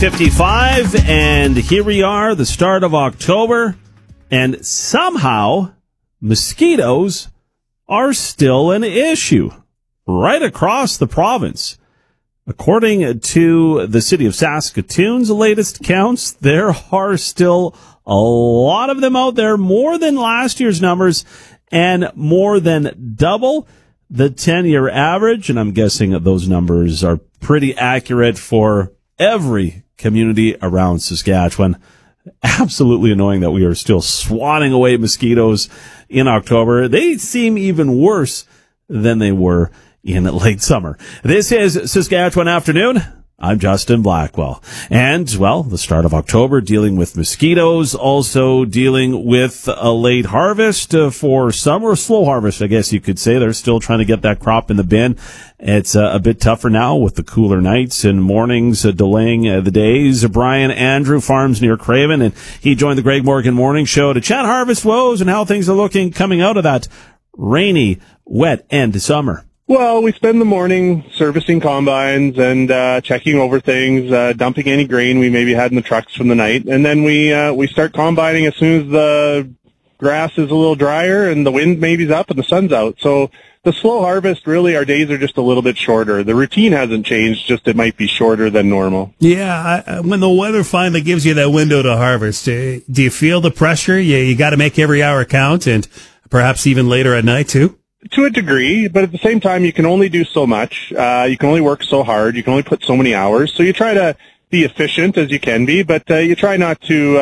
55, and here we are, the start of October, and somehow mosquitoes are still an issue right across the province. According to the city of Saskatoon's latest counts, there are still a lot of them out there, more than last year's numbers and more than double the 10-year average, and I'm guessing that those numbers are pretty accurate for every community around Saskatchewan. Absolutely annoying that we are still swatting away mosquitoes in October. They seem even worse than they were in late summer. This is Saskatchewan Afternoon. I'm Justin Blackwell. And, well, the start of October, dealing with mosquitoes, also dealing with a late harvest for summer, slow harvest, I guess you could say. They're still trying to get that crop in the bin. It's a bit tougher now with the cooler nights and mornings delaying the days. Brian Andrew farms near Craven, and he joined the Greg Morgan Morning Show to chat harvest woes and how things are looking coming out of that rainy, wet end summer. Well, we spend the morning servicing combines and checking over things, dumping any grain we maybe had in the trucks from the night, and then we start combining as soon as the grass is a little drier and the wind maybe's up and the sun's out. So the slow harvest, really, our days are just a little bit shorter. The routine hasn't changed, just it might be shorter than normal. Yeah, when the weather finally gives you that window to harvest, do you feel the pressure? You got to make every hour count, and perhaps even later at night, too? To a degree, but at the same time, you can only do so much. You can only work so hard. You can only put so many hours. So you try to be efficient as you can be, but you try not to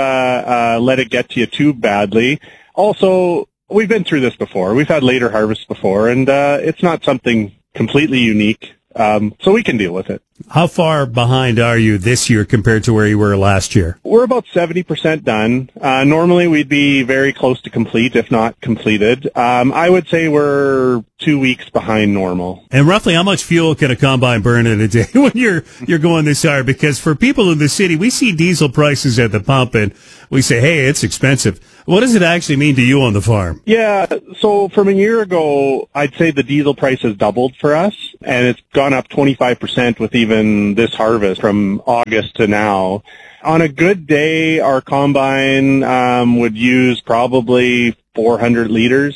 let it get to you too badly. Also, we've been through this before. We've had later harvests before, and it's not something completely unique. So we can deal with it. How far behind are you this year compared to where you were last year? We're about 70% done. Normally we'd be very close to complete, if not completed. I would say we're 2 weeks behind normal. And roughly how much fuel can a combine burn in a day when you're going this hard? Because for people in the city, we see diesel prices at the pump and we say, hey, it's expensive. What does it actually mean to you on the farm? Yeah, so from a year ago, I'd say the diesel price has doubled for us, and it's gone up 25% with even this harvest from August to now. On a good day, our combine would use probably 400 liters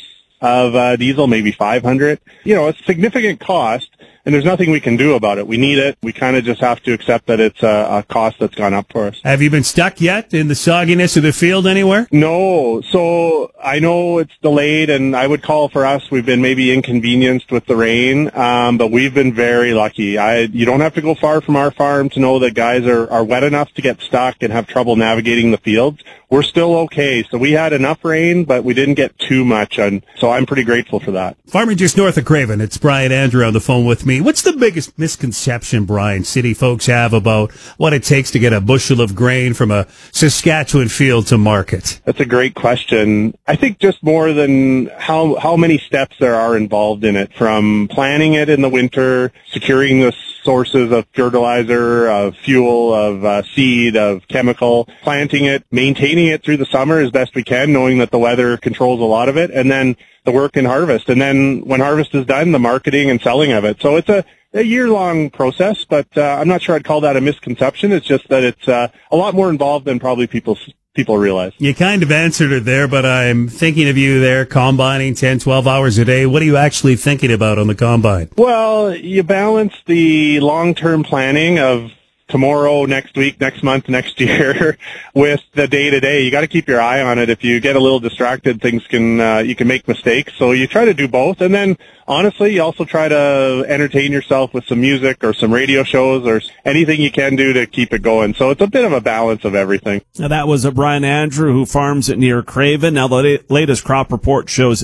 of diesel, maybe 500. You know, it's a significant cost, and there's nothing we can do about it. We need it. We kind of just have to accept that it's a cost that's gone up for us. Have you been stuck yet in the sogginess of the field anywhere? No. So I know it's delayed, and I would call for us, we've been maybe inconvenienced with the rain, but we've been very lucky. You don't have to go far from our farm to know that guys are wet enough to get stuck and have trouble navigating the fields. We're still okay. So we had enough rain, but we didn't get too much, and so I'm pretty grateful for that. Farming just north of Craven, it's Brian Andrew on the phone with me. What's the biggest misconception, Brian, city folks have about what it takes to get a bushel of grain from a Saskatchewan field to market? That's a great question. I think just more than how many steps there are involved in it, from planning it in the winter, securing the sources of fertilizer, of fuel, of seed, of chemical, planting it, maintaining it through the summer as best we can, knowing that the weather controls a lot of it, and then the work in harvest. And then when harvest is done, the marketing and selling of it. So it's a year-long process, but I'm not sure I'd call that a misconception. It's just that it's a lot more involved than probably people realize. You kind of answered it there, but I'm thinking of you there combining 10, 12 hours a day. What are you actually thinking about on the combine? Well, you balance the long-term planning of tomorrow, next week, next month, next year with the day-to-day. You got to keep your eye on it. If you get a little distracted, things can you can make mistakes. So you try to do both, and then honestly, you also try to entertain yourself with some music or some radio shows or anything you can do to keep it going. So it's a bit of a balance of everything. Now, that was Brian Andrew, who farms near Craven. Now, the latest crop report shows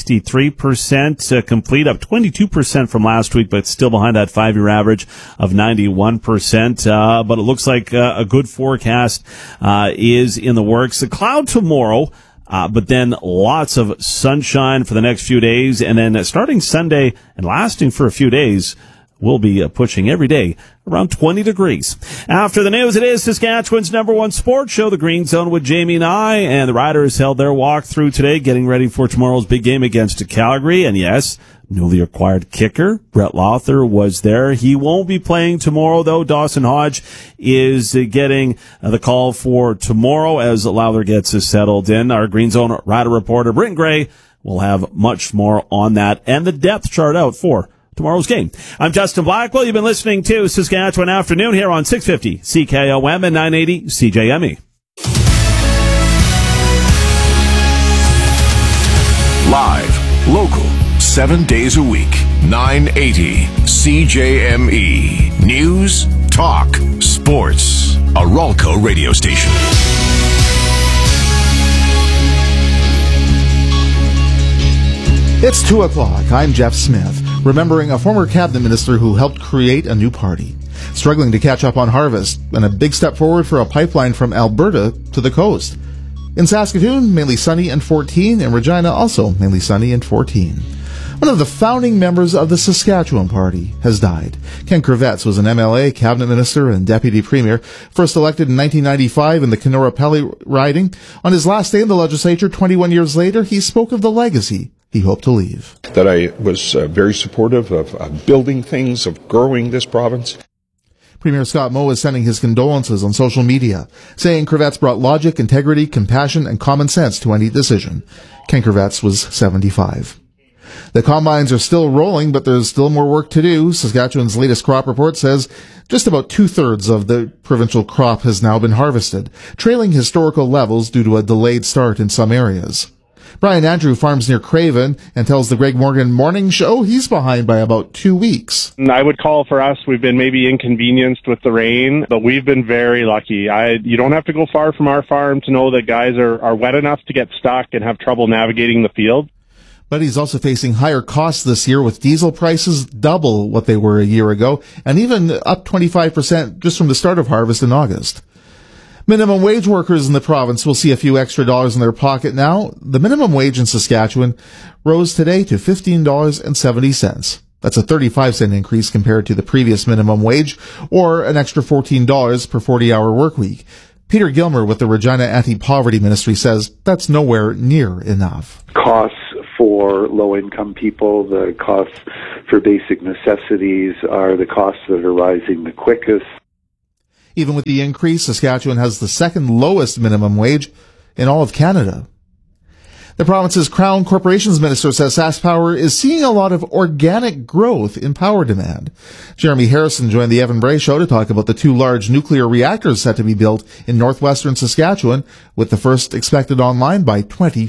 63% complete, up 22% from last week, but still behind that 5-year average of 91%. But it looks like a good forecast is in the works. The cloud tomorrow. But then lots of sunshine for the next few days. And then starting Sunday and lasting for a few days, we'll be pushing every day around 20 degrees. After the news, it is Saskatchewan's #1 sports show, The Green Zone with Jamie and I. And the Riders held their walkthrough today, getting ready for tomorrow's big game against Calgary. And yes, Newly acquired kicker Brett Lawther was there. He won't be playing tomorrow, though. Dawson Hodge is getting the call for tomorrow as Lawther gets settled in. Our Green Zone Rider reporter Britton Gray will have much more on that and the depth chart out for tomorrow's game. I'm Justin Blackwell. You've been listening to Saskatchewan Afternoon here on 650 CKOM and 980 CJME. Live, local, 7 days a week, 980 CJME. News, talk, sports. A Ralco radio station. It's 2 o'clock. I'm Jeff Smith, remembering a former cabinet minister who helped create a new party, struggling to catch up on harvest, and a big step forward for a pipeline from Alberta to the coast. In Saskatoon, mainly sunny and 14, and Regina also mainly sunny and 14. One of the founding members of the Saskatchewan Party has died. Ken Kravets was an MLA, cabinet minister, and deputy premier, first elected in 1995 in the Kenora-Pelly riding. On his last day in the legislature, 21 years later, he spoke of the legacy he hoped to leave. That I was very supportive of building things, of growing this province. Premier Scott Moe is sending his condolences on social media, saying Kravets brought logic, integrity, compassion, and common sense to any decision. Ken Kravets was 75. The combines are still rolling, but there's still more work to do. Saskatchewan's latest crop report says just about 2/3 of the provincial crop has now been harvested, trailing historical levels due to a delayed start in some areas. Brian Andrew farms near Craven and tells the Greg Morgan Morning Show he's behind by about 2 weeks. I would call for us, we've been maybe inconvenienced with the rain, but we've been very lucky. You don't have to go far from our farm to know that guys are wet enough to get stuck and have trouble navigating the field. But he's also facing higher costs this year, with diesel prices double what they were a year ago, and even up 25% just from the start of harvest in August. Minimum wage workers in the province will see a few extra dollars in their pocket now. The minimum wage in Saskatchewan rose today to $15.70. That's a 35-cent increase compared to the previous minimum wage, or an extra $14 per 40-hour work week. Peter Gilmer with the Regina Anti-Poverty Ministry says that's nowhere near enough. Costs for low-income people, the costs for basic necessities are the costs that are rising the quickest. Even with the increase, Saskatchewan has the second lowest minimum wage in all of Canada. The province's Crown Corporations Minister says SaskPower is seeing a lot of organic growth in power demand. Jeremy Harrison joined the Evan Bray Show to talk about the 2 large nuclear reactors set to be built in northwestern Saskatchewan, with the first expected online by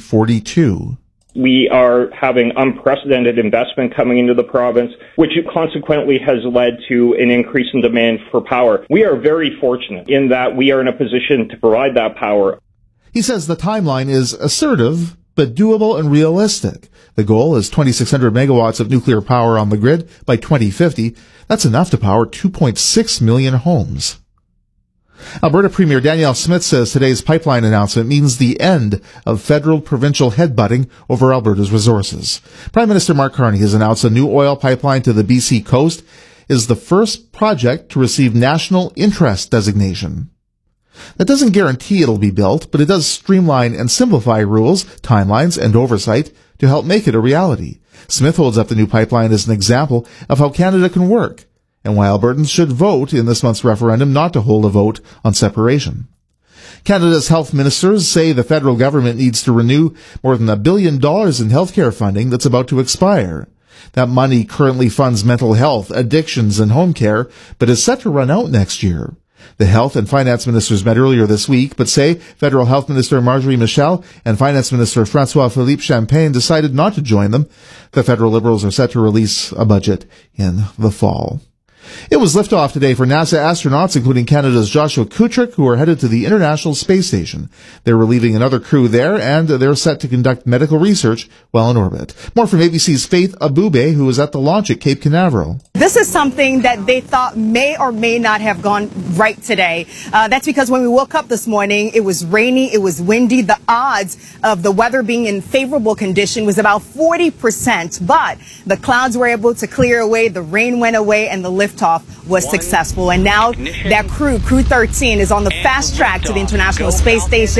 2042. We are having unprecedented investment coming into the province, which consequently has led to an increase in demand for power. We are very fortunate in that we are in a position to provide that power. He says the timeline is assertive, but doable and realistic. The goal is 2,600 megawatts of nuclear power on the grid by 2050. That's enough to power 2.6 million homes. Alberta Premier Danielle Smith says today's pipeline announcement means the end of federal-provincial headbutting over Alberta's resources. Prime Minister Mark Carney has announced a new oil pipeline to the BC coast is the first project to receive national interest designation. That doesn't guarantee it'll be built, but it does streamline and simplify rules, timelines, and oversight to help make it a reality. Smith holds up the new pipeline as an example of how Canada can work, and why Albertans should vote in this month's referendum not to hold a vote on separation. Canada's health ministers say the federal government needs to renew more than $1 billion in healthcare funding that's about to expire. That money currently funds mental health, addictions, and home care, but is set to run out next year. The health and finance ministers met earlier this week, but say Federal Health Minister Marjorie Michel and Finance Minister François-Philippe Champagne decided not to join them. The federal Liberals are set to release a budget in the fall. It was liftoff today for NASA astronauts, including Canada's Joshua Kutrick, who are headed to the International Space Station. They're relieving another crew there, and they're set to conduct medical research while in orbit. More from ABC's Faith Abube, who was at the launch at Cape Canaveral. This is something that they thought may or may not have gone right today. That's because when we woke up this morning, it was rainy, it was windy. The odds of the weather being in favorable condition was about 40%, but the clouds were able to clear away, the rain went away, and the liftoff was successful. And now that crew 13, is on the fast track to the International Space Station.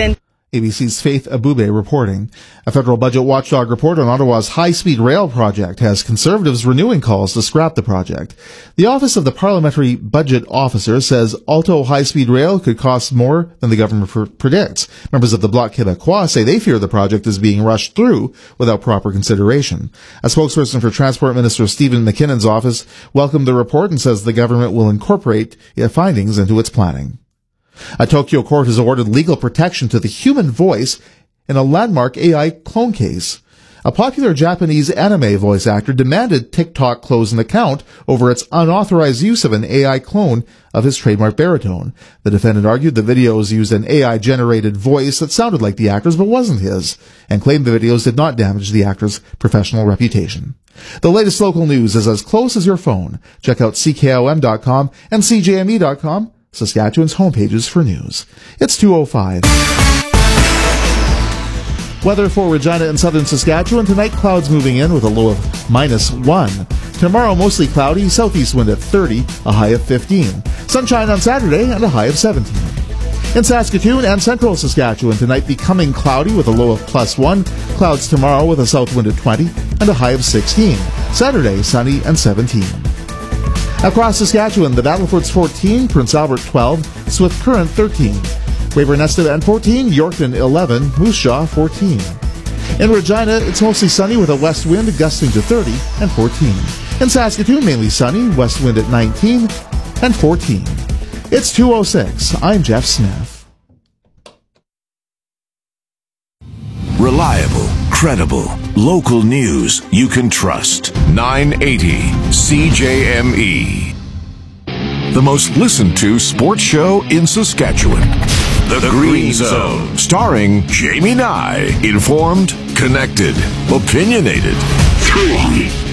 ABC's Faith Abube reporting. A federal budget watchdog report on Ottawa's high-speed rail project has Conservatives renewing calls to scrap the project. The Office of the Parliamentary Budget Officer says Alto high-speed rail could cost more than the government predicts. Members of the Bloc Québécois say they fear the project is being rushed through without proper consideration. A spokesperson for Transport Minister Stephen McKinnon's office welcomed the report and says the government will incorporate findings into its planning. A Tokyo court has awarded legal protection to the human voice in a landmark AI clone case. A popular Japanese anime voice actor demanded TikTok close an account over its unauthorized use of an AI clone of his trademark baritone. The defendant argued the videos used an AI-generated voice that sounded like the actor's but wasn't his, and claimed the videos did not damage the actor's professional reputation. The latest local news is as close as your phone. Check out CKOM.com and CJME.com. Saskatchewan's homepages for news. It's 2:05. Weather for Regina and southern Saskatchewan. Tonight, clouds moving in with a low of -1. Tomorrow, mostly cloudy, southeast wind at 30, a high of 15. Sunshine on Saturday and a high of 17. In Saskatoon and central Saskatchewan, tonight becoming cloudy with a low of +1. Clouds tomorrow with a south wind at 20 and a high of 16. Saturday, sunny and 17. Across Saskatchewan, the Battlefords 14, Prince Albert 12, Swift Current 13, Weyburn-Estevan 14, Yorkton 11, Moose Jaw 14. In Regina, it's mostly sunny with a west wind gusting to 30 and 14. In Saskatoon, mainly sunny, west wind at 19 and 14. It's 2:06. I'm Jeff Smith. Reliable, credible, local news you can trust. 980 CJME. The most listened to sports show in Saskatchewan. The Green Zone. Starring Jamie Nye. Informed, connected, opinionated. 3